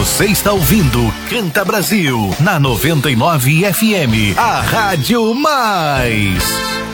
Você está ouvindo Canta Brasil na 99 FM, a Rádio Mais.